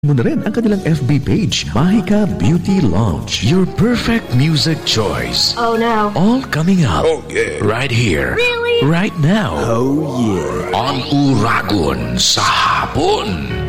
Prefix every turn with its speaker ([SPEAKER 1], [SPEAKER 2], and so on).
[SPEAKER 1] mo na rin ang kanilang FB page, Mahika Beauty Lounge. Your perfect music choice.
[SPEAKER 2] Oh no.
[SPEAKER 1] All coming up.
[SPEAKER 3] Oh yeah.
[SPEAKER 1] Right here.
[SPEAKER 2] Really?
[SPEAKER 1] Right now.
[SPEAKER 3] Oh yeah.
[SPEAKER 1] On Uragon sa hapon.